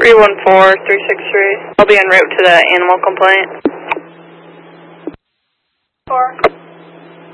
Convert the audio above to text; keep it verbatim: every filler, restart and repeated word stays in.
three one four, three six three. I'll be en route to the animal complaint. Four.